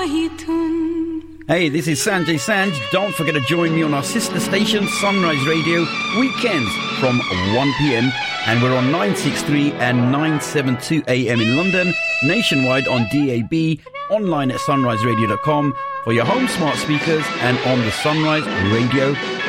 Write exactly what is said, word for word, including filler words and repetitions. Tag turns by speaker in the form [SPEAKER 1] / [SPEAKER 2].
[SPEAKER 1] Hey, this is Sanjay Sanj. Don't forget to join me on our sister station, Sunrise Radio, weekends from one p.m. And we're on nine sixty-three and nine seventy-two A M in London, nationwide on D A B, online at sunrise radio dot com for your home smart speakers and on the Sunrise Radio